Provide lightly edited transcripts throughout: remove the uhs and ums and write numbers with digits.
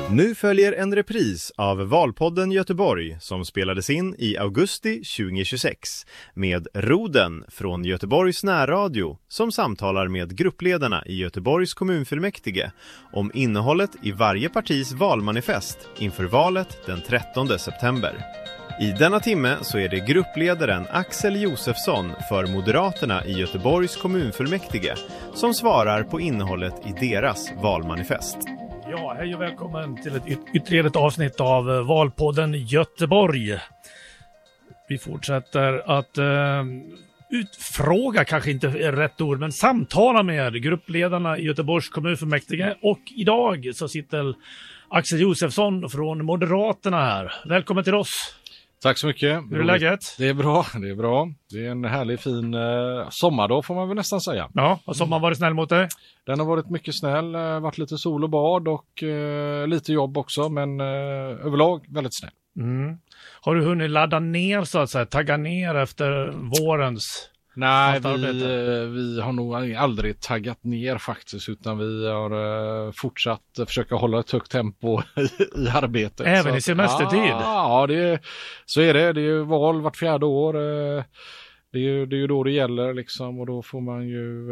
Nu följer en repris av Valpodden Göteborg som spelades in i augusti 2026 med Roden från Göteborgs närradio som samtalar med gruppledarna i Göteborgs kommunfullmäktige om innehållet i varje partis valmanifest inför valet den 13 september. I denna timme så är det gruppledaren Axel Josefsson för Moderaterna i Göteborgs kommunfullmäktige som svarar på innehållet i deras valmanifest. Ja, hej och välkommen till ett ytterligare avsnitt av Valpodden Göteborg. Vi fortsätter att utfråga, kanske inte är rätt ord, men samtala med gruppledarna i Göteborgs kommunfullmäktige. Och idag så sitter Axel Josefsson från Moderaterna här. Välkommen till oss. Tack så mycket. Hur är läget? Det är bra, det är bra. Det är en härlig fin sommardag får man väl nästan säga. Ja, har sommaren varit snäll mot dig? Den har varit mycket snäll, varit lite sol och bad och lite jobb också, men överlag väldigt snäll. Mm. Har du hunnit ladda ner så att säga, tagga ner efter vårens? Nej, vi har nog aldrig taggat ner faktiskt, utan vi har fortsatt försöka hålla ett högt tempo i arbetet. Även så i semestertid? Ja, så är det. Det är ju val vart 4:e år. Det är ju då det gäller liksom, och då får man ju...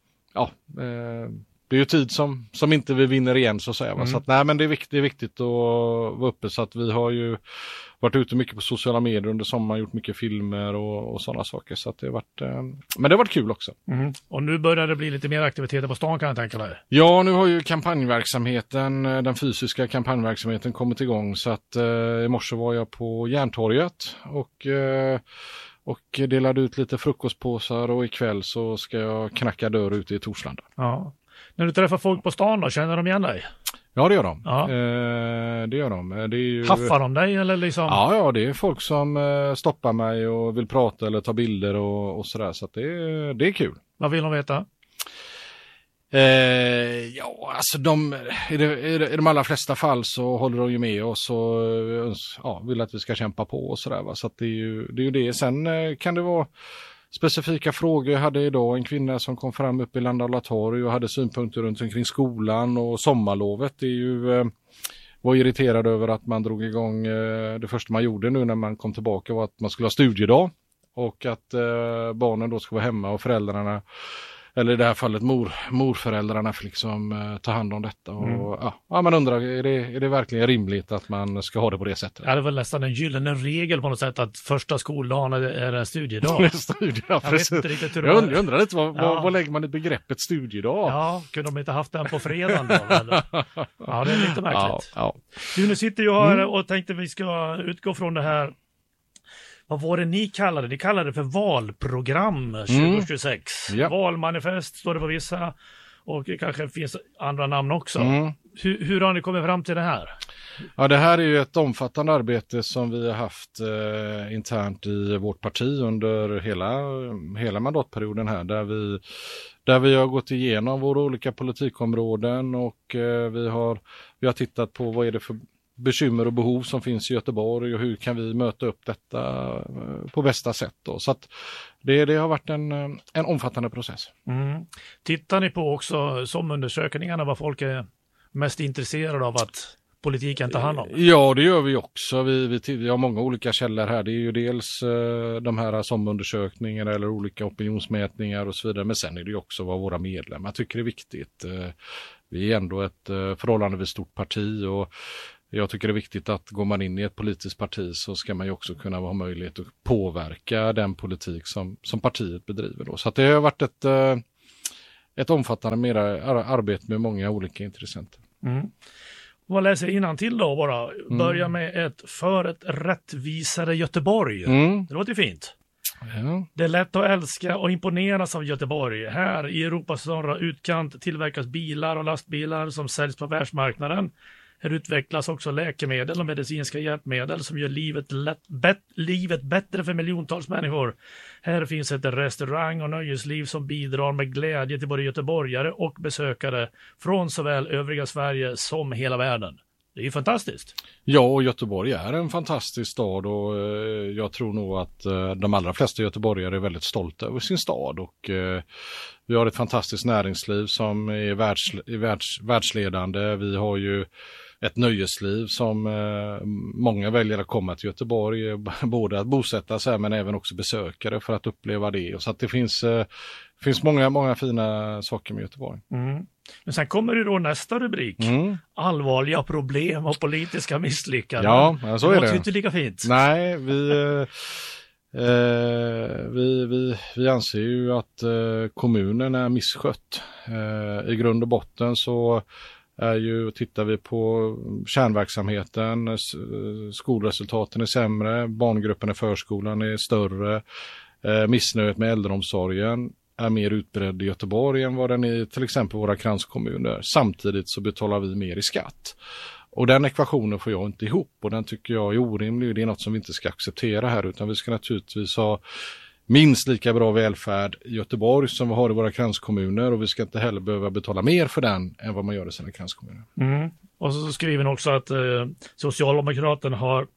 det är ju tid som inte vi vinner igen så att säga. Så att, nej, men det är viktigt att vara uppe, så att vi har ju varit ute mycket på sociala medier under sommaren, gjort mycket filmer och sådana saker. Så att det har varit, men det har varit kul också. Mm. Och nu börjar det bli lite mer aktiviteter på stan, kan jag tänka mig. Ja, nu har ju kampanjverksamheten, den fysiska kampanjverksamheten kommit igång. Så att i morse var jag på Järntorget och delade ut lite frukostpåsar, och ikväll så ska jag knacka dörr ute i Torslanda. Ja. När du träffar folk på stan då, känner de igen dig? Ja, det gör de. Ja. Det gör de. Det är ju... Haffar de dig eller liksom? Ja, det är folk som stoppar mig och vill prata eller ta bilder och sådär. Så att det är kul. Vad vill de veta? Alltså i de allra flesta fall så håller de ju med oss och vill att vi ska kämpa på och sådär. Så att det är ju det. Sen kan det vara specifika frågor. Jag hade idag en kvinna som kom fram upp i Landala torg och hade synpunkter runt omkring skolan och sommarlovet. Det är ju var irriterad över att man drog igång det första man gjorde nu när man kom tillbaka var att man skulle ha studiedag och att barnen då ska vara hemma och föräldrarna, eller i det här fallet morföräldrarna, får liksom ta hand om detta. Och, man undrar, är det verkligen rimligt att man ska ha det på det sättet? Ja, det är väl nästan en gyllene regel på något sätt att första skoldagen är en studiedag. Ja, precis. Jag vet inte riktigt hur jag undrar lite, vad lägger man i begreppet studiedag? Ja, kunde de inte haft den på fredagen då? Eller? Ja, det är lite märkligt. Ja. Du, nu sitter jag här och tänkte vi ska utgå från det här. Vad var det ni kallade det? Ni kallade det för valprogram 2026. Ja. Valmanifest står det på vissa. Och det kanske finns andra namn också. Hur har ni kommit fram till det här? Ja, det här är ju ett omfattande arbete som vi har haft internt i vårt parti under hela mandatperioden här. Där vi har gått igenom våra olika politikområden och vi har tittat på vad är det för bekymmer och behov som finns i Göteborg och hur kan vi möta upp detta på bästa sätt då. Så att det har varit en omfattande process. Tittar ni på också som undersökningarna vad folk är mest intresserade av att politiken tar hand om? Ja, det gör vi också. Vi har många olika källor här. Det är ju dels de här SOM-undersökningarna eller olika opinionsmätningar och så vidare. Men sen är det ju också vad våra medlemmar tycker är viktigt. Vi är ändå ett förhållandevis stort parti och jag tycker det är viktigt att går man in i ett politiskt parti så ska man ju också kunna ha möjlighet att påverka den politik som partiet bedriver då. Så att det har varit ett omfattande arbete med många olika intressenter. Vad läser innantill då bara? Börja med för ett rättvisare Göteborg. Det låter fint. Ja. Det är lätt att älska och imponeras av Göteborg. Här i Europas norra utkant tillverkas bilar och lastbilar som säljs på världsmarknaden. Här utvecklas också läkemedel och medicinska hjälpmedel som gör livet bättre för miljontals människor. Här finns ett restaurang- och nöjesliv som bidrar med glädje till både göteborgare och besökare från såväl övriga Sverige som hela världen. Det är ju fantastiskt. Ja, och Göteborg är en fantastisk stad och jag tror nog att de allra flesta göteborgare är väldigt stolta över sin stad och vi har ett fantastiskt näringsliv som är världsledande. Vi har ju ett nöjesliv som många väljer att komma till Göteborg, både att bosätta sig men även också besökare för att uppleva det. Och så att det finns många fina saker med Göteborg. Mm. Men sen kommer det då nästa rubrik. Allvarliga problem och politiska misslyckanden. Ja, så är det. Det låter inte lika fint. Nej, vi anser ju att kommunen är misskött. I grund och botten så tittar vi på kärnverksamheten, skolresultaten är sämre, barngruppen i förskolan är större, missnöjet med äldreomsorgen är mer utbredd i Göteborg än vad den är i till exempel våra kranskommuner. Samtidigt så betalar vi mer i skatt. Och den ekvationen får jag inte ihop och den tycker jag är orimlig. Det är något som vi inte ska acceptera här, utan vi ska naturligtvis ha minst lika bra välfärd i Göteborg som vi har i våra kranskommuner, och vi ska inte heller behöva betala mer för den än vad man gör i sina kranskommuner. Och så skriver ni också att Socialdemokraterna har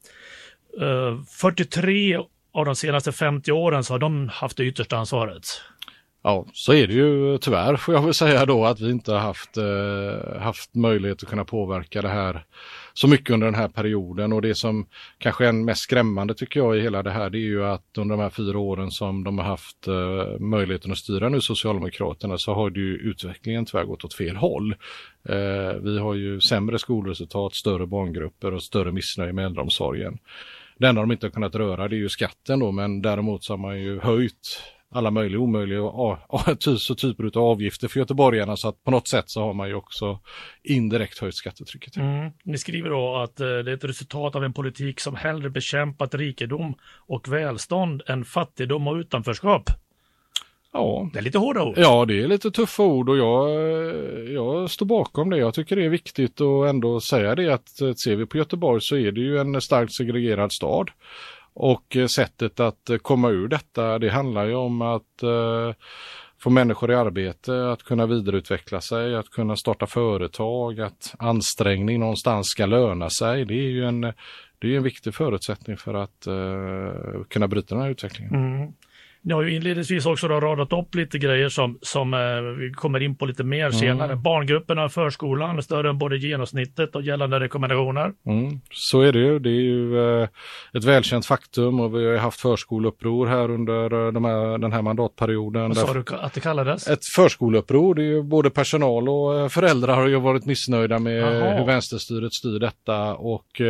43 av de senaste 50 åren så har de haft det yttersta ansvaret. Ja, så är det ju tyvärr, får jag väl säga då, att vi inte har haft möjlighet att kunna påverka det här så mycket under den här perioden. Och det som kanske är mest skrämmande tycker jag i hela det här, det är ju att under de här 4 åren som de har haft möjligheten att styra nu, Socialdemokraterna, så har ju utvecklingen tyvärr gått åt fel håll. Vi har ju sämre skolresultat, större barngrupper och större missnöje med äldreomsorgen. Det enda de inte har kunnat röra, det är ju skatten då, men däremot så har man ju höjt alla möjliga och omöjliga typer av avgifter för göteborgarna, så att på något sätt så har man ju också indirekt höjt skattetrycket. Ni skriver då att det är ett resultat av en politik som hellre bekämpat rikedom och välstånd än fattigdom och utanförskap. Ja. Det är lite hårda ord. Ja, det är lite tuffa ord och jag står bakom det. Jag tycker det är viktigt att ändå säga det, att ser vi på Göteborg så är det ju en starkt segregerad stad. Och sättet att komma ur detta, det handlar ju om att få människor i arbete, att kunna vidareutveckla sig, att kunna starta företag, att ansträngning någonstans ska löna sig. Det är ju en viktig förutsättning för att kunna bryta den här utvecklingen. Ni har ju inledningsvis också radat upp lite grejer som vi kommer in på lite mer senare. Barngrupperna i förskolan är större än både genomsnittet och gällande rekommendationer. Så är det ju. Det är ju ett välkänt faktum, och vi har haft förskoleuppror här under den här mandatperioden. Vad sa du att det kallades? Ett förskoleuppror, det är ju både personal och föräldrar har ju varit missnöjda med hur vänsterstyret styr detta, och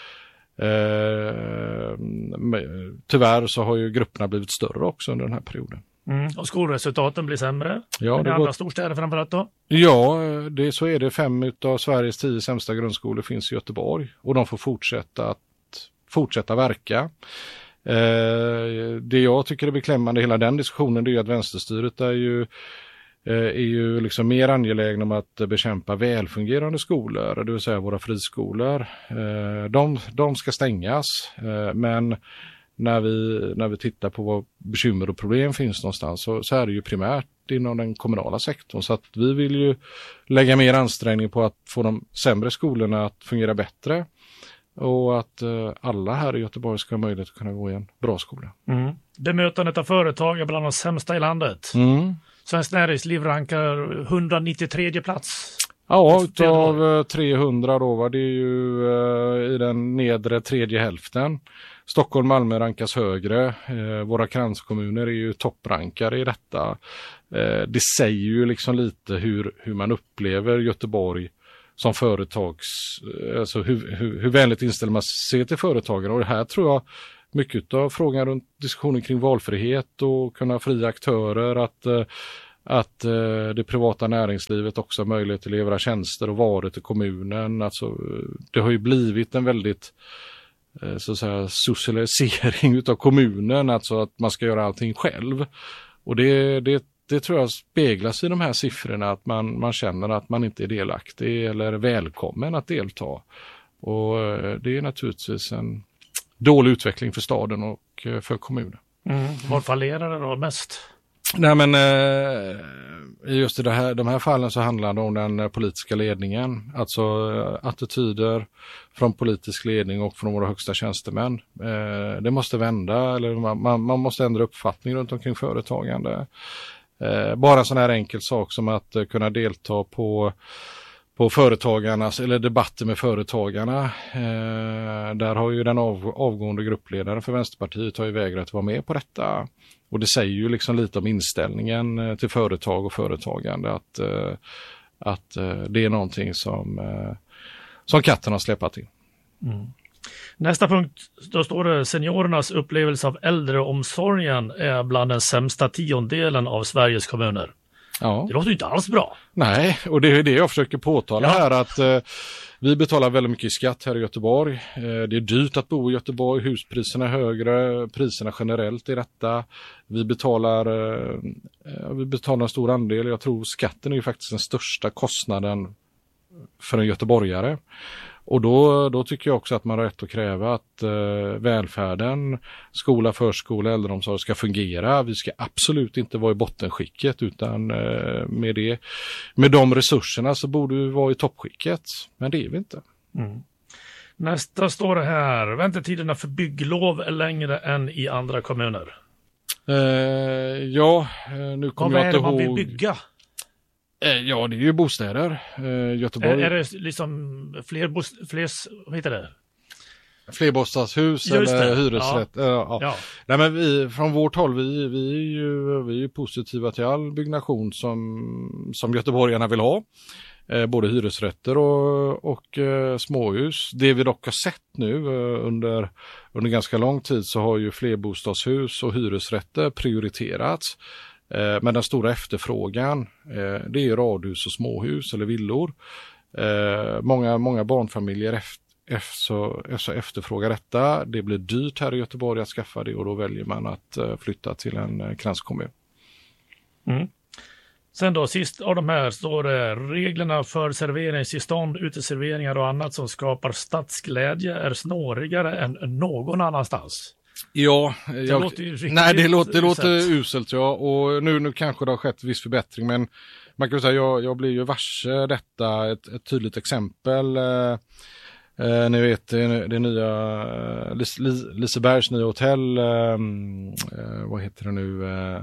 tyvärr så har ju grupperna blivit större också under den här perioden. Och skolresultaten blir sämre. Ja, det andra storstäder framförallt då? Ja, så är det. 5 av Sveriges 10 sämsta grundskolor finns i Göteborg, och de får fortsätta verka. Det jag tycker är beklämmande i hela den diskussionen, det är att vänsterstyret är ju liksom mer angelägna om att bekämpa välfungerande skolor, det vill säga våra friskolor. De ska stängas, men när vi tittar på vad bekymmer och problem finns någonstans, så är det ju primärt inom den kommunala sektorn. Så att vi vill ju lägga mer ansträngning på att få de sämre skolorna att fungera bättre, och att alla här i Göteborg ska ha möjlighet att kunna gå i en bra skola. Bemötandet av företag är bland de sämsta i landet. Svenskt Näringsliv rankar 193 plats. Ja, utav 300 då var det ju i den nedre tredje hälften. Stockholm och Malmö rankas högre. Våra kranskommuner är ju topprankare i detta. Det säger ju liksom lite hur man upplever Göteborg som företags, alltså hur vänligt inställd man ser till företagen. Och det här tror jag mycket av frågan runt diskussionen kring valfrihet och kunna fria aktörer, att det privata näringslivet också har möjlighet till att leverera tjänster och varor till kommunen. Alltså, det har ju blivit en väldigt så att säga socialisering utav kommunen, alltså att man ska göra allting själv. Och det tror jag speglas i de här siffrorna, att man känner att man inte är delaktig eller välkommen att delta. Och det är naturligtvis en dålig utveckling för staden och för kommunen. Vad fallerar det då mest? Nej, men just i de här fallen så handlar det om den politiska ledningen, alltså attityder från politisk ledning och från våra högsta tjänstemän. Det måste vända, eller man måste ändra uppfattning runt omkring företagande. Bara en sån här enkel sak som att kunna delta på på företagarnas eller debatter med företagarna. Där har ju den avgående gruppledaren för Vänsterpartiet har ju vägrat vara med på detta. Och det säger ju liksom lite om inställningen till företag och företagande att det är någonting som katten har släpat in. Mm. Nästa punkt, då står det seniorernas upplevelse av äldreomsorgen är bland den sämsta tiondelen av Sveriges kommuner. Ja. Det låter inte alls bra. Nej, och det är det jag försöker påtala här att vi betalar väldigt mycket i skatt här i Göteborg. Det är dyrt att bo i Göteborg, huspriserna är högre, priserna generellt är detta. Vi betalar en stor andel, jag tror skatten är ju faktiskt den största kostnaden för en göteborgare. Och då tycker jag också att man har rätt att kräva att välfärden, skola, förskola, äldreomsorg ska fungera. Vi ska absolut inte vara i bottenskicket utan med de resurserna så borde vi vara i toppskicket. Men det är vi inte. Mm. Nästa står det här, väntetiderna för bygglov är längre än i andra kommuner. Nu kommer jag inte ihåg. Vad är det man vill bygga? Ja, det är ju bostäder. Göteborg. Är det liksom vad heter det? Flerbostadshus eller hyresrätt. Ja. Nej, men från vårt håll, vi är ju positiva till all byggnation som göteborgarna vill ha. Både hyresrätter och småhus. Det vi dock har sett nu under ganska lång tid så har ju flerbostadshus och hyresrätter prioriterats. Men den stora efterfrågan det är radhus och småhus eller villor. Många barnfamiljer efterfrågar detta. Det blir dyrt här i Göteborg att skaffa det och då väljer man att flytta till en kranskommun. Mm. Sen då, sist av de här står det reglerna för serveringstillstånd, uteserveringar och annat som skapar stadsglädje är snårigare än någon annanstans. Ja, det låter uselt, ja. Och nu kanske det har skett viss förbättring, men man kan säga jag blir ju varse detta. Ett tydligt exempel, ni vet det nya Lisebergs nya hotell, vad heter det nu?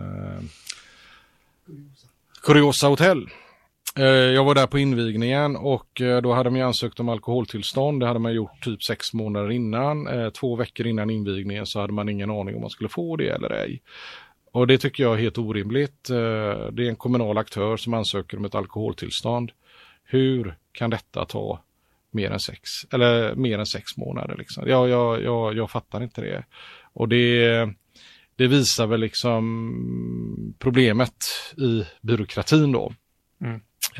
Curiosa hotell. Jag var där på invigningen och då hade man ansökt om alkoholtillstånd. Det hade man gjort typ 6 månader innan. 2 veckor innan invigningen så hade man ingen aning om man skulle få det eller ej. Och det tycker jag är helt orimligt. Det är en kommunal aktör som ansöker om ett alkoholtillstånd. Hur kan detta ta mer än 6 månader liksom? Jag fattar inte det. Och det visar väl liksom problemet i byråkratin då. Mm.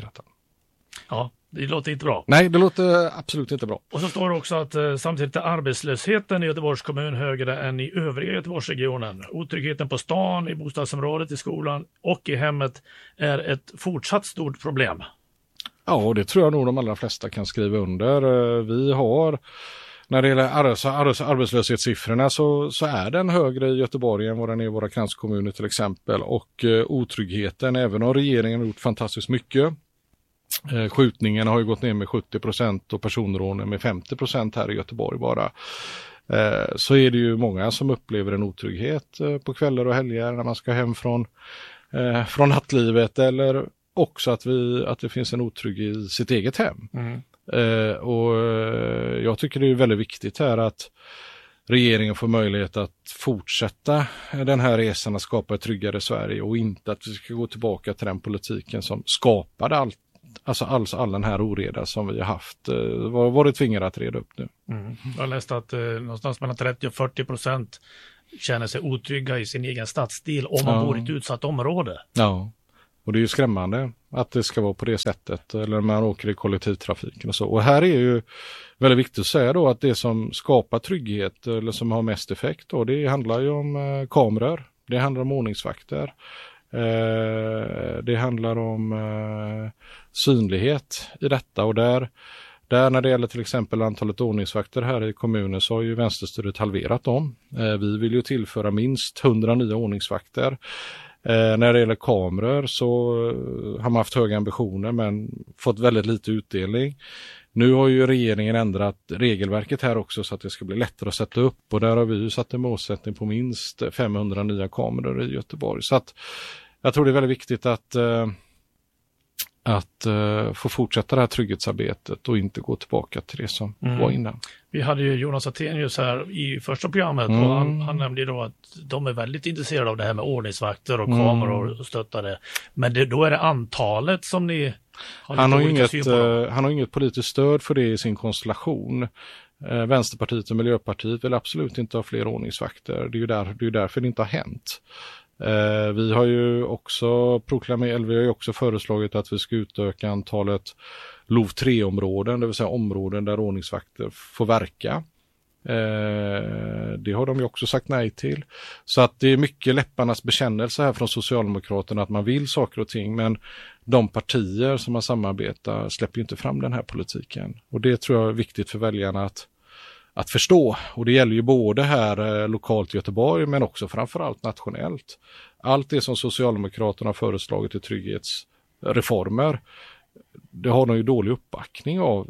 Ja, det låter inte bra. Nej, det låter absolut inte bra. Och så står det också att samtidigt är arbetslösheten i Göteborgs kommun högre än i övriga Göteborgsregionen. Otryggheten på stan, i bostadsområdet, i skolan och i hemmet är ett fortsatt stort problem. Ja, det tror jag nog de allra flesta kan skriva under. Vi har, när det gäller arbetslöshetssiffrorna så är den högre i Göteborg än vad den är i våra kranskommuner till exempel. Och otryggheten, även om regeringen har gjort fantastiskt mycket. Skjutningarna har ju gått ner med 70% och personrånen med 50% här i Göteborg bara. Så är det ju många som upplever en otrygghet på kvällar och helger när man ska hem från nattlivet, eller också att det finns en otrygghet i sitt eget hem. Mm. Och jag tycker det är väldigt viktigt här att regeringen får möjlighet att fortsätta den här resan att skapa ett tryggare Sverige och inte att vi ska gå tillbaka till den politiken som skapade all den här oreda som vi har haft, varit tvingade att reda upp nu. Mm. Jag läste att någonstans mellan 30 och 40% känner sig otrygga i sin egen stadsdel om man bor i ett utsatt område. Ja. Och det är ju skrämmande att det ska vara på det sättet, eller när man åker i kollektivtrafiken och så. Och här är ju väldigt viktigt att säga då att det som skapar trygghet eller som har mest effekt då, det handlar ju om kameror, det handlar om ordningsvakter, det handlar om synlighet i detta. Och där när det gäller till exempel antalet ordningsvakter här i kommunen så har ju vänsterstyret halverat dem. Vi vill ju tillföra minst 100 nya ordningsvakter. När det gäller kameror så har man haft höga ambitioner men fått väldigt lite utdelning. Nu har ju regeringen ändrat regelverket här också så att det ska bli lättare att sätta upp, och där har vi ju satt en målsättning på minst 500 nya kameror i Göteborg. Så att jag tror det är väldigt viktigt att få fortsätta det här trygghetsarbetet och inte gå tillbaka till det som var innan. Vi hade ju Jonas Attenius här i första programmet och han nämnde då att de är väldigt intresserade av det här med ordningsvakter och kameror och stöttade. Men då är det antalet som ni har han har inget politiskt stöd för det i sin konstellation. Vänsterpartiet och Miljöpartiet vill absolut inte ha fler ordningsvakter. Det är ju därför det inte har hänt. Vi har ju också föreslagit att vi ska utöka antalet LOV 3-områden, det vill säga områden där ordningsvakter får verka. Det har de ju också sagt nej till. Så att det är mycket läpparnas bekännelse här från Socialdemokraterna att man vill saker och ting, men de partier som man samarbetar släpper ju inte fram den här politiken. Och det tror jag är viktigt för väljarna att förstå. Och det gäller ju både här lokalt i Göteborg men också framförallt nationellt. Allt det som Socialdemokraterna har föreslagit i trygghetsreformer, det har de ju dålig uppbackning av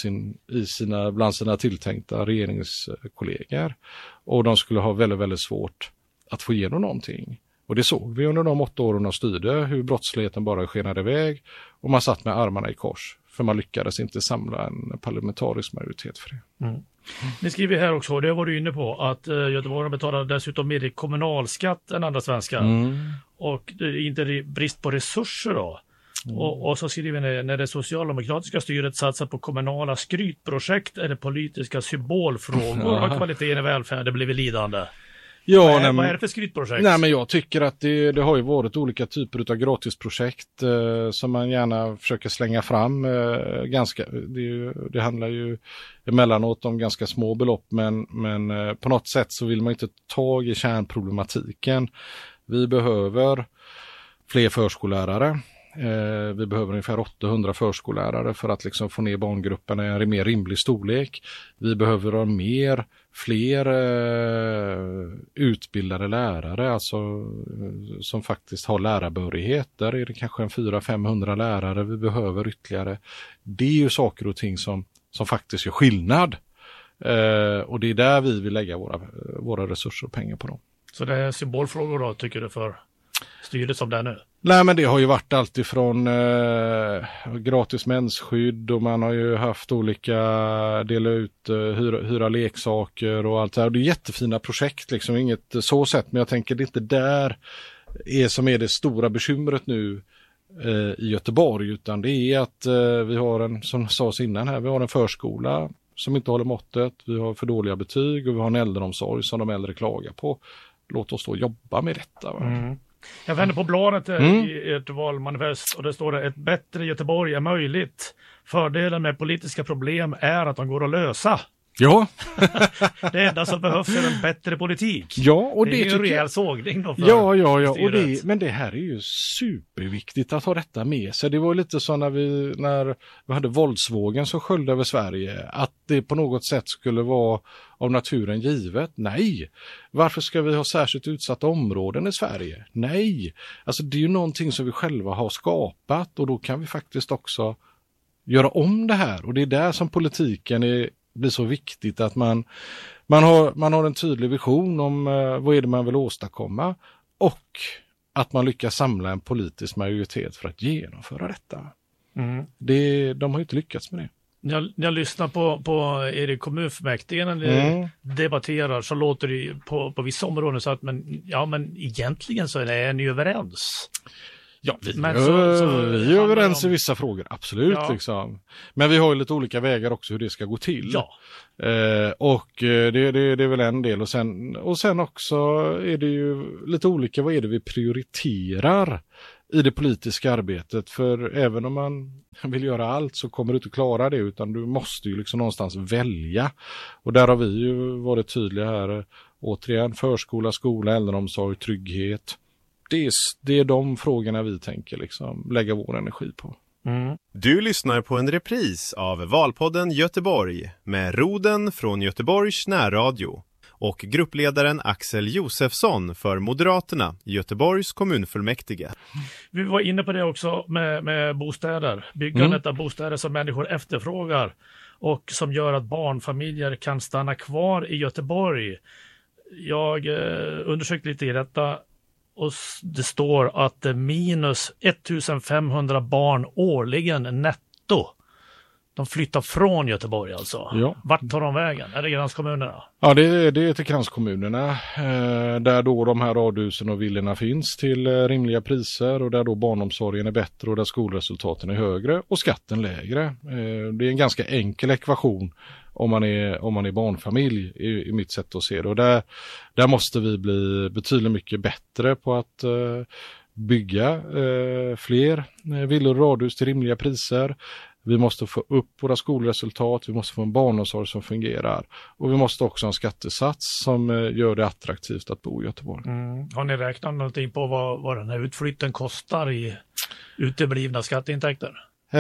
bland sina tilltänkta regeringskollegor. Och de skulle ha väldigt, väldigt svårt att få igenom någonting. Och det såg vi under de 8 åren de styrde, hur brottsligheten bara skenade iväg och man satt med armarna i kors. För man lyckades inte samla en parlamentarisk majoritet för det. Ni skriver här också, och det var du inne på, att Göteborg betalar dessutom mer i kommunalskatt än andra svenskar. Och det är inte brist på resurser då. Och så skriver ni, när det socialdemokratiska styret satsar på kommunala skrytprojekt eller politiska symbolfrågor har kvaliteten i välfärden blivit lidande. Ja, vad är det för skrytprojekt? Nej, men jag tycker att det har ju varit olika typer av gratisprojekt som man gärna försöker slänga fram. Det handlar ju emellanåt om ganska små belopp, men på något sätt så vill man inte ta i kärnproblematiken. Vi behöver fler förskollärare. Vi behöver ungefär 800 förskollärare för att liksom få ner barngrupperna i en mer rimlig storlek. Vi behöver ha fler utbildade lärare, alltså som faktiskt har lärarbehörighet. Där är det kanske 400-500 lärare vi behöver ytterligare. Det är ju saker och ting som faktiskt gör skillnad. Och det är där vi vill lägga våra resurser och pengar på dem. Så det är symbolfrågor då, tycker du, för styret som det är nu? Nej, men det har ju varit allt ifrån gratis mensskydd och man har ju haft olika dela ut, hyra leksaker och allt det här. Det är jättefina projekt, liksom inget så sätt, men jag tänker det är inte där som är det stora bekymret nu i Göteborg, utan det är att vi har som sades innan här, vi har en förskola som inte håller måttet, vi har för dåliga betyg och vi har en äldreomsorg som de äldre klagar på. Låt oss då jobba med detta. Jag vänder på bladet i ett valmanifest och det står det: ett bättre Göteborg är möjligt. Fördelen med politiska problem är att de går att lösa. Ja. Det enda som behövs är en bättre politik. Ja, och det är en rejäl sågning då för Ja. Men det här är ju superviktigt att ha detta med sig. Det var lite så när vi hade våldsvågen som sköljde över Sverige, att det på något sätt skulle vara av naturen givet. Nej. Varför ska vi ha särskilt utsatta områden i Sverige? Nej. Alltså det är ju någonting som vi själva har skapat och då kan vi faktiskt också göra om det här. Och det är där som politiken blir så viktigt, att man har en tydlig vision om vad är det man vill åstadkomma och att man lyckas samla en politisk majoritet för att genomföra detta. De har ju inte lyckats med det. När jag lyssnar på er kommunfullmäktige när ni debatterar, så låter det på vissa områden så att men egentligen så är ni överens. Ja, vi är överens i vissa frågor, absolut. Ja. Liksom. Men vi har ju lite olika vägar också hur det ska gå till. Ja. Och det är väl en del. Och sen också är det ju lite olika, vad är det vi prioriterar i det politiska arbetet. För även om man vill göra allt så kommer du inte klara det, utan du måste ju liksom någonstans välja. Och där har vi ju varit tydliga här. Återigen, förskola, skola, äldreomsorg, trygghet. Det är de frågorna vi tänker liksom lägga vår energi på. Du lyssnar på en repris av Valpodden Göteborg med Roden från Göteborgs närradio och gruppledaren Axel Josefsson för Moderaterna i Göteborgs kommunfullmäktige. Vi var inne på det också med bostäder. Byggandet av bostäder som människor efterfrågar och som gör att barnfamiljer kan stanna kvar i Göteborg. Jag undersökte lite i detta. och det står att det är minus 1500 barn årligen netto. De flyttar från Göteborg alltså. Ja. Vart tar de vägen? Är det kranskommunerna? Ja, det är till kranskommunerna där då de här radhusen och villorna finns till rimliga priser och där då barnomsorgen är bättre och där skolresultaten är högre och skatten lägre. Det är en ganska enkel ekvation om man är barnfamilj i mitt sätt att se det. Och där måste vi bli betydligt mycket bättre på att bygga fler villor och radhus till rimliga priser. Vi måste få upp våra skolresultat, vi måste få en barnomsorg som fungerar och vi måste också ha en skattesats som gör det attraktivt att bo i Göteborg. Har ni räknat någonting på vad den här utflytten kostar i uteblivna skatteintäkter?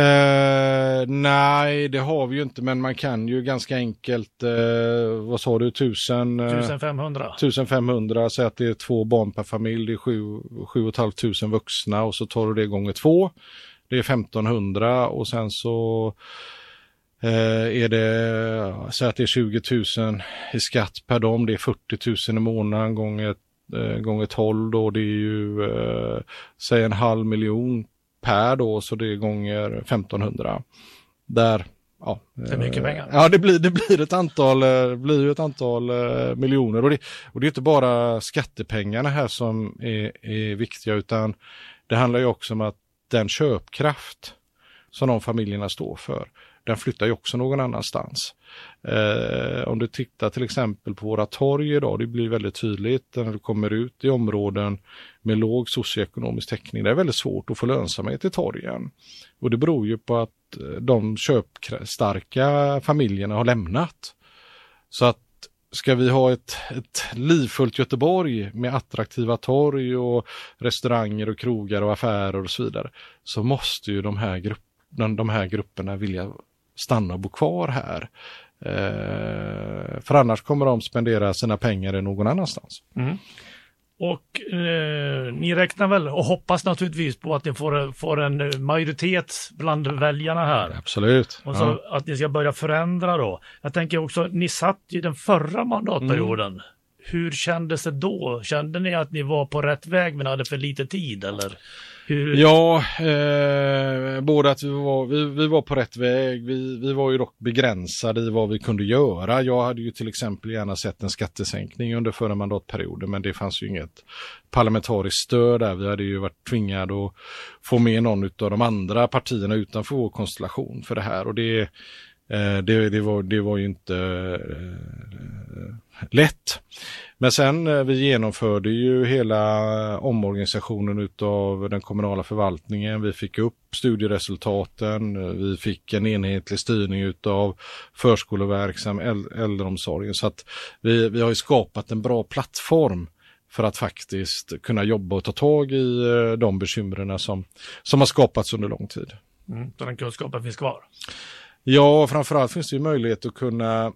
Nej, det har vi ju inte, men man kan ju ganska enkelt, vad sa du, 1500? 1500, säg att det är 2 barn per familj, det är 7 500 vuxna och så tar du det gånger 2. Det är 1500 och sen så är det, så att det är 20 000 i skatt per dem, det är 40 000 i månaden gånger 12 då, det är ju säg 500 000 per då, så det är gånger 1500. Där, ja. Det är mycket pengar. Ja, det blir ett antal miljoner och det är inte bara skattepengarna här som är viktiga, utan det handlar ju också om att den köpkraft som de familjerna står för, den flyttar ju också någon annanstans. Om du tittar till exempel på våra torg idag, det blir väldigt tydligt när du kommer ut i områden med låg socioekonomisk täckning. Det är väldigt svårt att få lönsamhet i torgen. Och det beror ju på att de köpstarka familjerna har lämnat. Så att ska vi ha ett livfullt Göteborg med attraktiva torg och restauranger och krogar och affärer och så vidare, så måste ju de här grupperna vilja stanna och bo kvar här. För annars kommer de spendera sina pengar någon annanstans. Mm. Och ni räknar väl och hoppas naturligtvis på att ni får en majoritet bland väljarna här. Absolut. Och så att ni ska börja förändra då. Jag tänker också, ni satt ju den förra mandatperioden. Hur kändes det då? Kände ni att ni var på rätt väg men hade för lite tid eller? Ja, både att vi var på rätt väg, vi var ju dock begränsade i vad vi kunde göra. Jag hade ju till exempel gärna sett en skattesänkning under förra mandatperioden, men det fanns ju inget parlamentariskt stöd där. Vi hade ju varit tvingade att få med någon av de andra partierna utanför vår konstellation för det här, och det var ju inte lätt. Men sen vi genomförde ju hela omorganisationen utav den kommunala förvaltningen. Vi fick upp studieresultaten, vi fick en enhetlig styrning utav äldreomsorgen. Så att vi har ju skapat en bra plattform för att faktiskt kunna jobba och ta tag i de bekymren som har skapats under lång tid. Så den kunskapen finns kvar? Ja, framförallt finns det ju möjlighet att kunna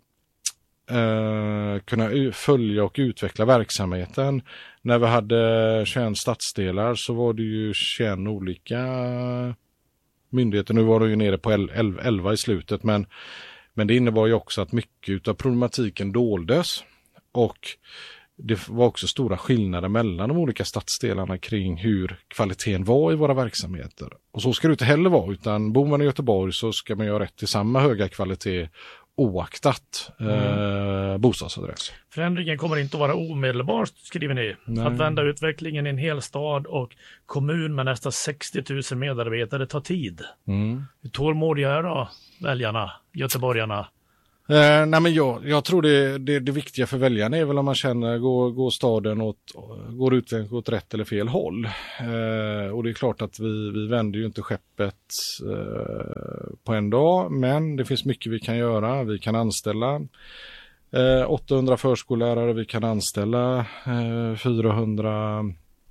följa och utveckla verksamheten. När vi hade 21 stadsdelar så var det ju 21 olika myndigheter. Nu var det ju nere på 11 i slutet, men det innebar ju också att mycket av problematiken doldes, och det var också stora skillnader mellan de olika stadsdelarna kring hur kvaliteten var i våra verksamheter. Och så ska det inte heller vara, utan bor man i Göteborg så ska man ju ha rätt till samma höga kvalitet oaktat bostadsadress. Förändringen kommer inte att vara omedelbar, skriver ni. Nej. Att vända utvecklingen i en hel stad och kommun med nästan 60 000 medarbetare tar tid. Hur tålmodiga är då väljarna, göteborgarna? Nej, men jag tror det viktiga för väljarna är väl om man känner går staden går utvecklingen åt rätt eller fel håll. Och det är klart att vi vänder ju inte skeppet på en dag, men det finns mycket vi kan göra. Vi kan anställa 800 förskollärare, vi kan anställa 400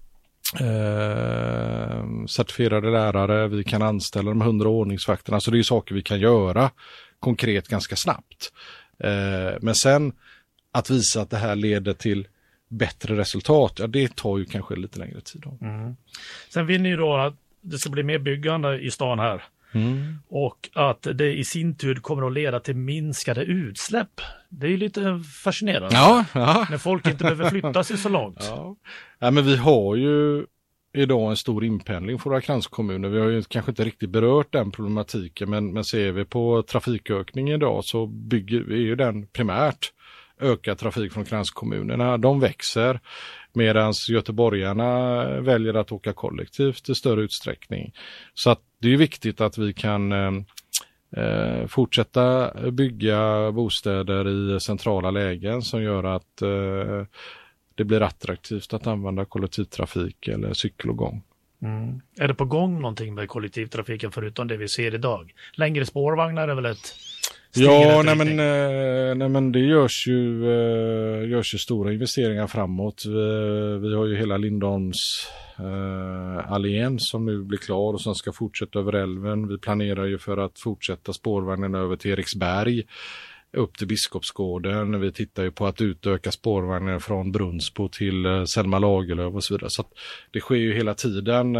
certifierade lärare, vi kan anställa de 100 ordningsvakterna. Så det är ju saker vi kan göra konkret ganska snabbt. Men sen att visa att det här leder till bättre resultat, ja, det tar ju kanske lite längre tid. Sen vill ni då att det ska bli mer byggande i stan här. och att det i sin tur kommer att leda till minskade utsläpp. Det är ju lite fascinerande. Ja. När folk inte behöver flytta sig så långt. Ja, men vi har ju idag en stor inpendling för våra kranskommuner. Vi har ju kanske inte riktigt berört den problematiken, men ser vi på trafikökningen idag så bygger vi ju den primärt ökad trafik från kranskommunerna. De växer medan göteborgarna väljer att åka kollektivt i större utsträckning. Så att det är viktigt att vi kan fortsätta bygga bostäder i centrala lägen som gör att det blir attraktivt att använda kollektivtrafik eller cykel och gång. Är det på gång någonting med kollektivtrafiken förutom det vi ser idag? Längre spårvagnar är väl ett steg? Ja, nej men det görs ju stora investeringar framåt. Vi har ju hela Lindholms allén som nu blir klar och som ska fortsätta över älven. Vi planerar ju för att fortsätta spårvagnen över till Eriksberg upp till Biskopsgården. Vi tittar ju på att utöka spårvagnen från Brunnsbo till Selma Lagerlöf och så vidare. Så att det sker ju hela tiden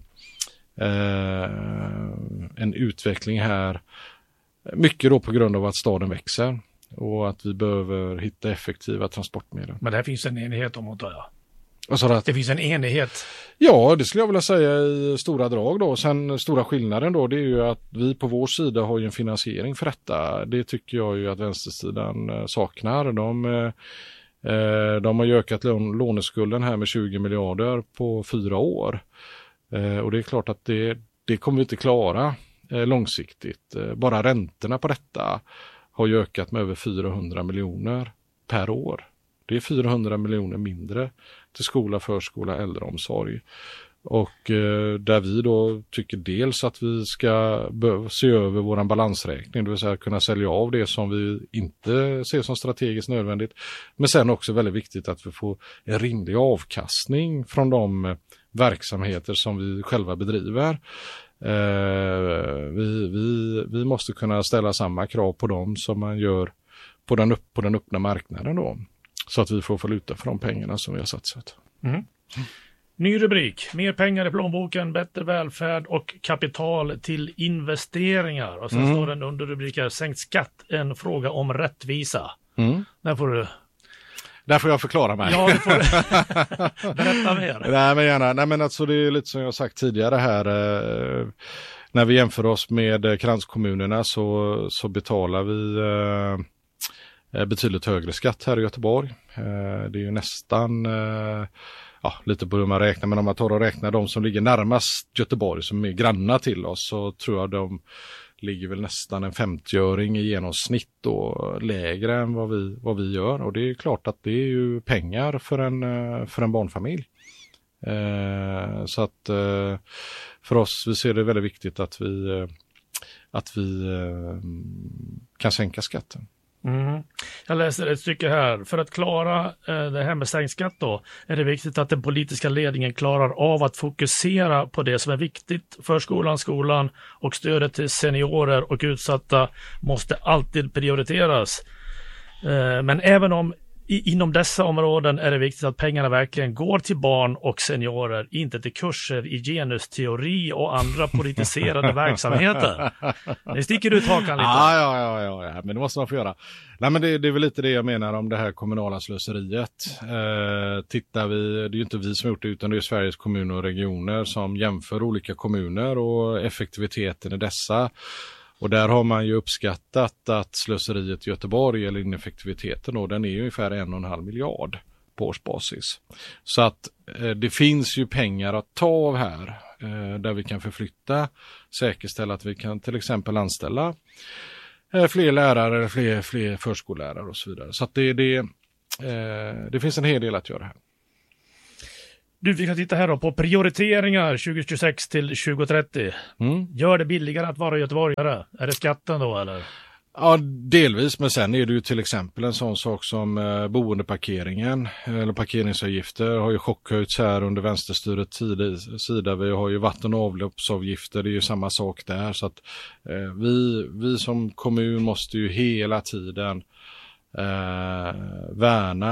en utveckling här. Mycket då på grund av att staden växer och att vi behöver hitta effektiva transportmedel. Men det finns en enighet om, antar jag. Det finns en enighet. Ja, det skulle jag vilja säga i stora drag då. Sen stora skillnaden då, det är ju att vi på vår sida har ju en finansiering för detta. Det tycker jag ju att vänstersidan saknar. De har ju ökat låneskulden här med 20 miljarder på 4 år. Och det är klart att det kommer vi inte klara långsiktigt. Bara räntorna på detta har ju ökat med över 400 miljoner per år. Det är 400 miljoner mindre till skola, förskola, äldreomsorg. Och där vi då tycker dels att vi ska se över våran balansräkning, det vill säga kunna sälja av det som vi inte ser som strategiskt nödvändigt. Men sen också väldigt viktigt att vi får en rimlig avkastning från de verksamheter som vi själva bedriver. Vi måste kunna ställa samma krav på dem som man gör på den öppna marknaden då. Så att vi får valuta för de pengarna som vi har satsat. Ny rubrik. Mer pengar i plånboken, bättre välfärd och kapital till investeringar. Och sen står den under rubriken sänkt skatt, en fråga om rättvisa. Där får jag förklara mig. Ja, det får du. Berätta mer. Nej, men gärna. Nej, men alltså det är lite som jag sagt tidigare här. När vi jämför oss med kranskommunerna så betalar vi betydligt högre skatt här i Göteborg. Det är ju nästan, lite på hur man räknar, men om man tar och räknar de som ligger närmast Göteborg som är grannar till oss, så tror jag de ligger väl nästan en 50-öring i genomsnitt och lägre än vad vi gör. Och det är klart att det är ju pengar för en barnfamilj. Så att för oss, vi ser det väldigt viktigt att vi kan sänka skatten. Jag läser ett stycke här. För att klara det här med sänkt skatt då, är det viktigt att den politiska ledningen klarar av att fokusera på det som är viktigt. Förskolan, skolan och stödet till seniorer och utsatta måste alltid prioriteras. Men även om inom dessa områden är det viktigt att pengarna verkligen går till barn och seniorer, inte till kurser i genusteori och andra politiserade verksamheter. Det sticker ut hakan lite. Ja, men det måste man få göra. Nej, men det är väl lite det jag menar om det här kommunala slöseriet. Tittar vi, det är ju inte vi som har gjort det, utan det är Sveriges kommuner och regioner som jämför olika kommuner och effektiviteten i dessa. Och där har man ju uppskattat att slöseriet i Göteborg, eller ineffektiviteten då, den är ungefär 1,5 miljard på årsbasis. Så att det finns ju pengar att ta av här där vi kan förflytta, säkerställa att vi kan till exempel anställa fler lärare, fler förskollärare och så vidare. Så att det finns en hel del att göra här. Du, vi kan titta här då på prioriteringar 2026 till 2030. Gör det billigare att vara göteborgare? Är det skatten då eller? Ja, delvis, men sen är det ju till exempel en sån sak som boendeparkeringen eller parkeringsavgifter har ju chockhöjts här under vänsterstyrets sida. Vi har ju vatten- och avloppsavgifter, det är ju samma sak där. Så att vi som kommun måste ju hela tiden värna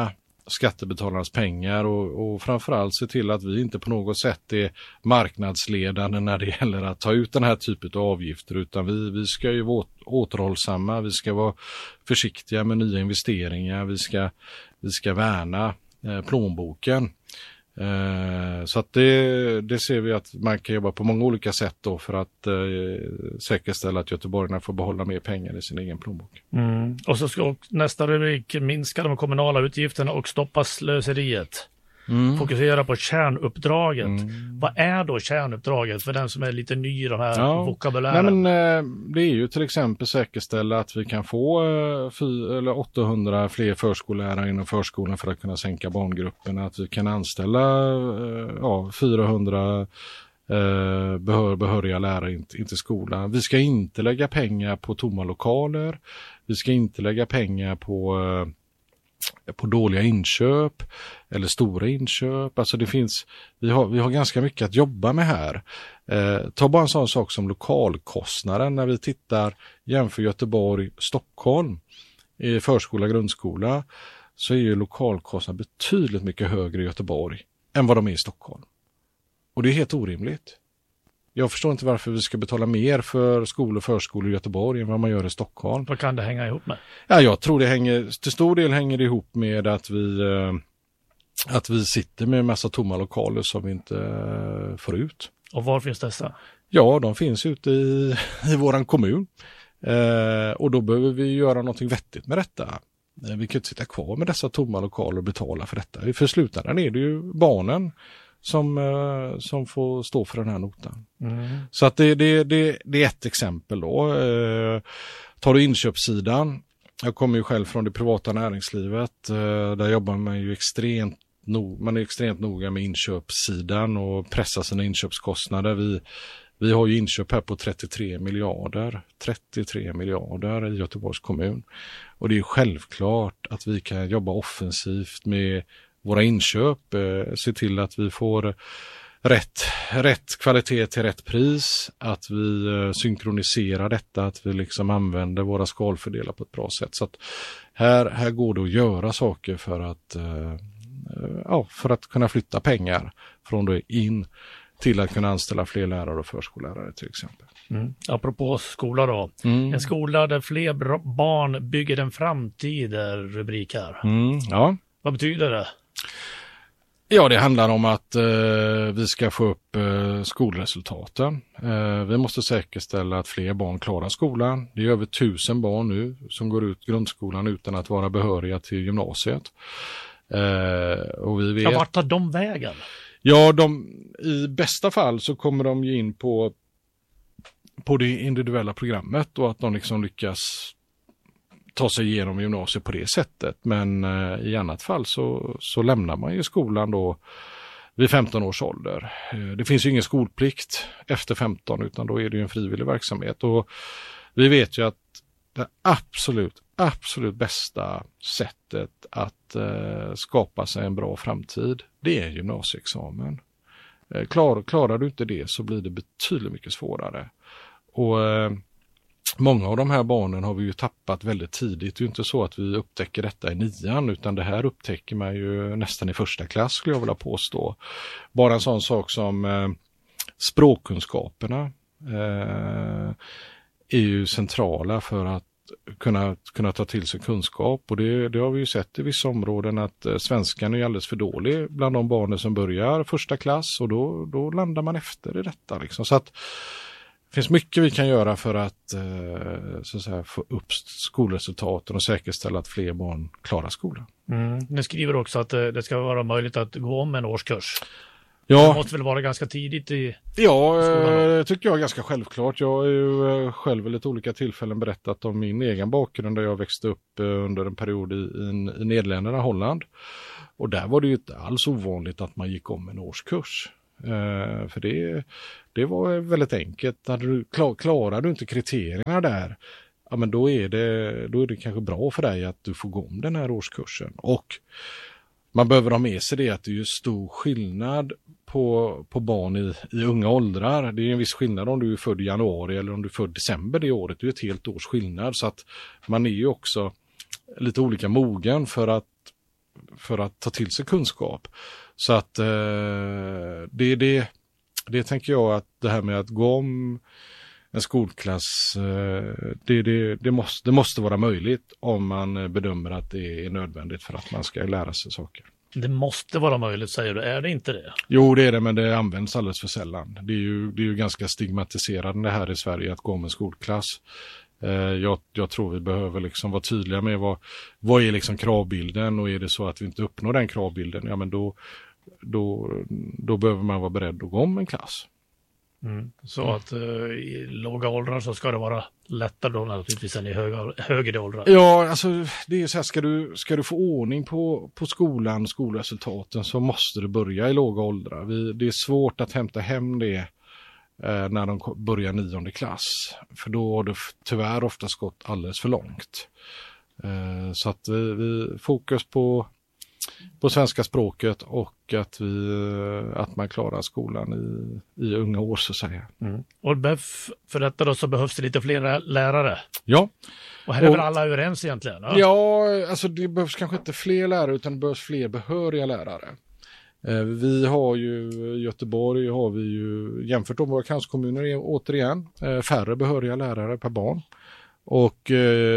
skattebetalarnas pengar och framförallt se till att vi inte på något sätt är marknadsledande när det gäller att ta ut den här typen av avgifter, utan vi ska ju vara återhållsamma, vi ska vara försiktiga med nya investeringar, vi ska värna plånboken. Så att det ser vi att man kan jobba på många olika sätt då för att säkerställa att göteborgarna får behålla mer pengar i sin egen plånbok. Och så ska nästa rubrik minska de kommunala utgifterna och stoppa slöseriet. Fokusera på kärnuppdraget. Vad är då kärnuppdraget för den som är lite ny i de här vokabulären? Det är ju till exempel säkerställa att vi kan få 800 fler förskollärare inom förskolan för att kunna sänka barngrupperna. Att vi kan anställa 400 behöriga lärare inte skolan. Vi ska inte lägga pengar på tomma lokaler. Vi ska inte lägga pengar på dåliga inköp eller stora inköp. Alltså vi har ganska mycket att jobba med här. Ta bara en sån sak som lokalkostnaden. När vi jämför Göteborg, Stockholm i förskola, grundskola, så är ju lokalkostnaden betydligt mycket högre i Göteborg än vad de är i Stockholm. Och det är helt orimligt. Jag förstår inte varför vi ska betala mer för skolor och förskolor i Göteborg än vad man gör i Stockholm. Vad kan det hänga ihop med? Ja, jag tror till stor del hänger det ihop med att vi sitter med en massa tomma lokaler som vi inte får ut. Och var finns dessa? Ja, de finns ute i våran kommun. Och då behöver vi göra någonting vettigt med detta. Vi kan inte sitta kvar med dessa tomma lokaler och betala för detta. För slutändan är det ju barnen som får stå för den här notan. Så att det är ett exempel då. Tar du inköpssidan. Jag kommer ju själv från det privata näringslivet. Där jobbar man ju extremt noga med inköpssidan och pressar sina inköpskostnader. Vi har ju inköp här på 33 miljarder i Göteborgs kommun. Och det är självklart att vi kan jobba offensivt med våra inköp, se till att vi får rätt kvalitet till rätt pris, att vi synkroniserar detta, att vi liksom använder våra skalfördelar på ett bra sätt. Så att här går det att göra saker för att kunna flytta pengar från då in till att kunna anställa fler lärare och förskollärare till exempel. Apropå skola då. En skola där fler barn bygger en framtid är rubrik här. Ja. Vad betyder det? Ja, det handlar om att vi ska få upp skolresultaten. Vi måste säkerställa att fler barn klarar skolan. Det är över 1000 barn nu som går ut grundskolan utan att vara behöriga till gymnasiet. Och vi vet... vart tar de vägen? Ja, i bästa fall så kommer de ju in på det individuella programmet och att de liksom lyckas ta sig igenom gymnasiet på det sättet. Men i annat fall så lämnar man ju skolan då vid 15 års ålder. Det finns ju ingen skolplikt efter 15 utan då är det ju en frivillig verksamhet. Och vi vet ju att det absolut bästa sättet att skapa sig en bra framtid, det är gymnasieexamen. Klarar du inte det så blir det betydligt mycket svårare. Och många av de här barnen har vi ju tappat väldigt tidigt. Det är ju inte så att vi upptäcker detta i 9:an utan det här upptäcker man ju nästan i första klass skulle jag vilja påstå. Bara en sån sak som språkkunskaperna är ju centrala för att kunna ta till sig kunskap och det har vi ju sett i vissa områden att svenskan är alldeles för dålig bland de barnen som börjar första klass och då landar man efter i detta liksom. Så att det finns mycket vi kan göra för att, så att säga, få upp skolresultaten och säkerställa att fler barn klarar skolan. Ni skriver också att det ska vara möjligt att gå om en årskurs. Ja. Det måste väl vara ganska tidigt i skolan? Tycker jag är ganska självklart. Jag har ju själv vid lite olika tillfällen berättat om min egen bakgrund där jag växte upp under en period i Nederländerna, Holland. Och där var det ju inte alls ovanligt att man gick om en årskurs. För det var väldigt enkelt. Klarar du inte kriterierna där, ja, men då är det kanske bra för dig att du får gå om den här årskursen. Och man behöver ha med sig det att det är ju stor skillnad på barn i unga åldrar. Det är en viss skillnad om du är född i januari eller om du är född i december det året. Det är ett helt års skillnad så att man är ju också lite olika mogen för att för att ta till sig kunskap. Så att det tänker jag att det här med att gå om en skolklass, det måste vara möjligt om man bedömer att det är nödvändigt för att man ska lära sig saker. Det måste vara möjligt, säger du. Är det inte det? Jo, det är det, men det används alldeles för sällan. Det är ju ganska stigmatiserande här i Sverige att gå om en skolklass. Jag tror vi behöver liksom vara tydliga med vad är liksom kravbilden, och är det så att vi inte uppnår den kravbilden, ja men då behöver man vara beredd att gå om en klass. Så att i låga åldrar så ska det vara lättare då naturligtvis än i högre åldrar. Ja, alltså det är så här, ska du få ordning på skolan, skolresultaten, så måste du börja i låga åldrar. Det är svårt att hämta hem det när de börjar 9:e klass. För då har det tyvärr oftast gått alldeles för långt. Så att vi fokus på svenska språket och att man klarar skolan i unga år, så att säga. Och för detta då så behövs det lite fler lärare. Ja. Och här är väl alla överens egentligen? Ja, alltså det behövs kanske inte fler lärare, utan det behövs fler behöriga lärare. Vi har ju i Göteborg jämfört med våra kranskommuner återigen färre behöriga lärare per barn. Och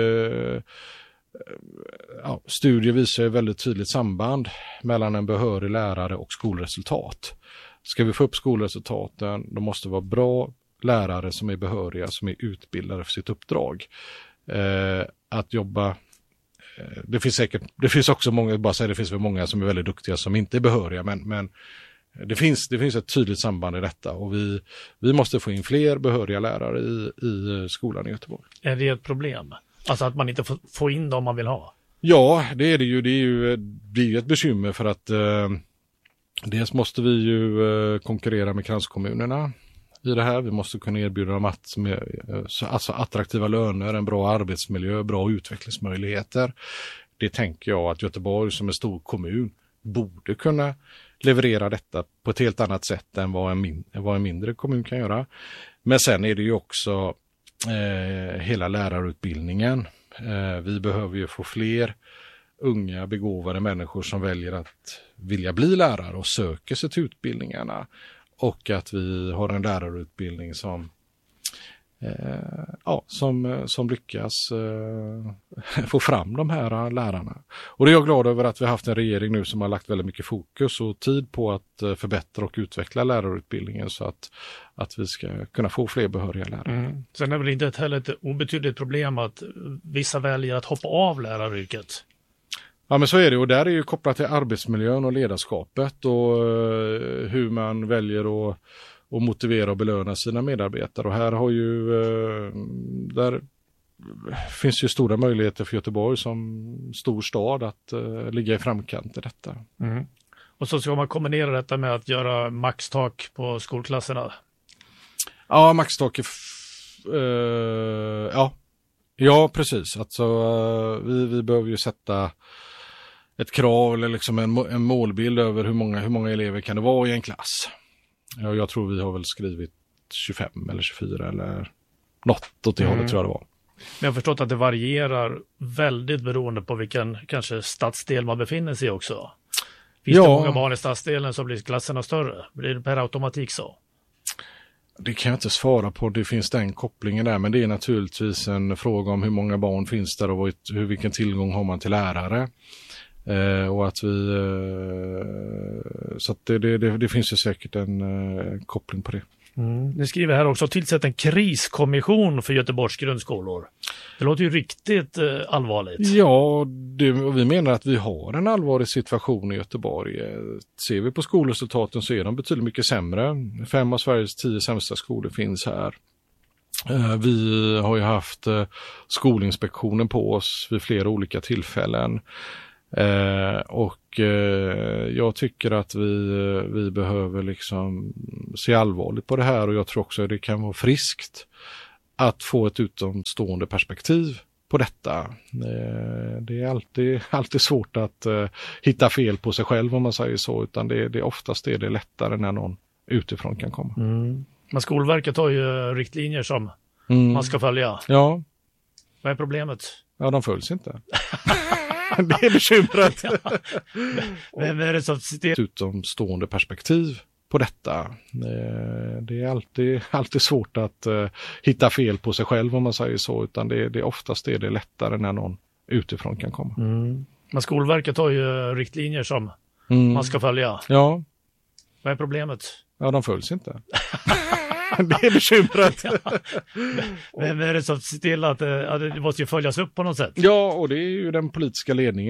studier visar ju väldigt tydligt samband mellan en behörig lärare och skolresultat. Ska vi få upp skolresultaten, då måste det vara bra lärare som är behöriga, som är utbildade för sitt uppdrag. Att jobba, det finns också många, bara säga, det finns väl många som är väldigt duktiga som inte är behöriga, men det finns ett tydligt samband i detta, och vi måste få in fler behöriga lärare i skolan i Göteborg. Är det ett problem? Alltså att man inte får in dem man vill ha? Ja, det är det ju. Det är ju ett bekymmer, för att dels måste vi ju konkurrera med kranskommunerna i det här. Vi måste kunna erbjuda dem alltså attraktiva löner, en bra arbetsmiljö, bra utvecklingsmöjligheter. Det tänker jag att Göteborg som en stor kommun borde kunna leverera detta på ett helt annat sätt än vad en mindre kommun kan göra. Men sen är det ju också hela lärarutbildningen. Vi behöver ju få fler unga begåvade människor som väljer att vilja bli lärare och söker sig till utbildningarna, och att vi har en lärarutbildning som lyckas få fram de här lärarna. Och det är jag glad över, att vi har haft en regering nu som har lagt väldigt mycket fokus och tid på att förbättra och utveckla lärarutbildningen, så att vi ska kunna få fler behöriga lärare. Sen är väl inte heller ett obetydligt problem att vissa väljer att hoppa av läraryrket? Ja, men så är det, och där är ju kopplat till arbetsmiljön och ledarskapet och hur man väljer att motivera och belöna sina medarbetare. Och här där finns ju stora möjligheter för Göteborg som stor stad att ligga i framkant i detta. Och så ska man kombinera detta med att göra maxtak på skolklasserna? Ja, maxtak är ja, precis. Alltså, vi behöver ju sätta ett krav eller liksom en målbild över hur många elever kan det vara i en klass. Ja, jag tror vi har väl skrivit 25 eller 24 eller något åt det hållet, tror jag det var. Men jag har förstått att det varierar väldigt beroende på vilken kanske stadsdel man befinner sig i också. Finns det många barn i stadsdelen så blir klasserna större? Blir det per automatik så? Det kan jag inte svara på, det finns den kopplingen där, men det är naturligtvis en fråga om hur många barn finns där och vilken tillgång har man till lärare. Och att så att det finns ju säkert en koppling på det. Ni skriver här också, tillsätt en kriskommission för Göteborgs grundskolor. Det låter ju riktigt allvarligt. Ja, vi menar att vi har en allvarlig situation i Göteborg. Ser vi på skolresultaten så är de betydligt mycket sämre. 5 av Sveriges 10 sämsta skolor finns här. Vi har ju haft Skolinspektionen på oss vid flera olika tillfällen. Jag tycker att vi behöver liksom se allvarligt på det här, och jag tror också att det kan vara friskt att få ett utomstående perspektiv på detta. Det är alltid svårt att hitta fel på sig själv, om man säger så, utan det oftast är det lättare när någon utifrån kan komma. Men Skolverket har ju riktlinjer som man ska följa. Ja. Vad är problemet? Ja, de följs inte. Det är bekymret. Vem är det som sitter utomstående perspektiv på detta? Det är alltid svårt att hitta fel på sig själv om man säger så, utan det är oftast det lättare när någon utifrån kan komma. Men Skolverket har ju riktlinjer som man ska följa. Ja. Vad är problemet? Ja, de följs inte. Det är bekymret. Vem är det som ser till att det måste ju följas upp på något sätt? Ja, och det är ju den politiska ledningen.